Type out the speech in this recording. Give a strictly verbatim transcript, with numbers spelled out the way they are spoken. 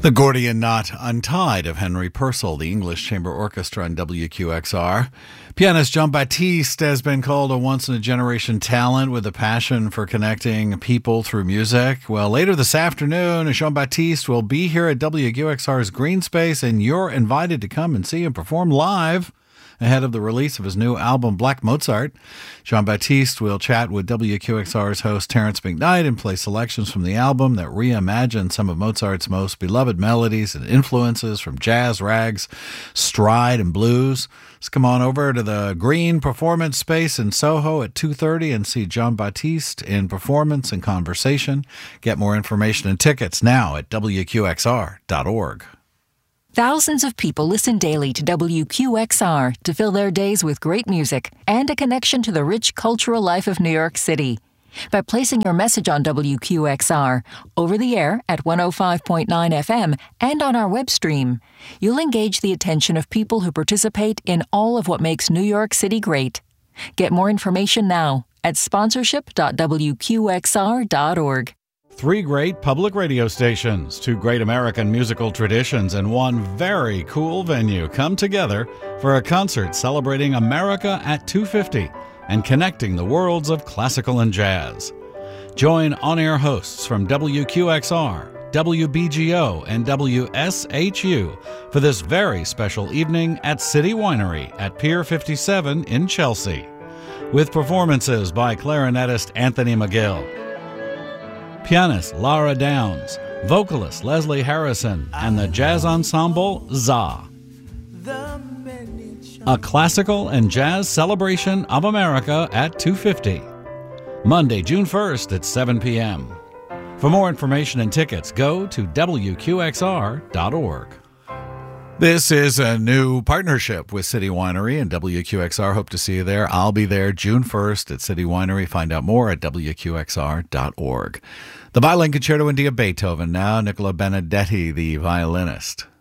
The Gordian Knot Untied of Henry Purcell, the English Chamber Orchestra on W Q X R. Pianist Jean-Baptiste has been called a once-in-a-generation talent with a passion for connecting people through music. Well, later this afternoon, Jean-Baptiste will be here at W Q X R's Green Space, and you're invited to come and see him perform live ahead of the release of his new album, Black Mozart. Jean-Baptiste will chat with W Q X R's host Terrence McKnight and play selections from the album that reimagine some of Mozart's most beloved melodies and influences from jazz, rags, stride, and blues. Let's come on over to the Green Performance Space in Soho at two thirty and see Jean-Baptiste in performance and conversation. Get more information and tickets now at W Q X R dot org. Thousands of people listen daily to W Q X R to fill their days with great music and a connection to the rich cultural life of New York City. By placing your message on W Q X R, over the air at one oh five point nine F M and on our web stream, you'll engage the attention of people who participate in all of what makes New York City great. Get more information now at sponsorship dot W Q X R dot org. Three great public radio stations, two great American musical traditions, and one very cool venue come together for a concert celebrating America at two fifty and connecting the worlds of classical and jazz. Join on-air hosts from W Q X R, W B G O, and W S H U for this very special evening at City Winery at Pier fifty-seven in Chelsea, with performances by clarinetist Anthony McGill, pianist Lara Downs, vocalist Leslie Harrison, and the jazz ensemble Za. A classical and jazz celebration of America at two fifty. Monday, June first at seven p.m. For more information and tickets, go to W Q X R dot org. This is a new partnership with City Winery and W Q X R. Hope to see you there. I'll be there June first at City Winery. Find out more at W Q X R dot org. The Violin Concerto in D of Beethoven now. Nicola Benedetti, the violinist.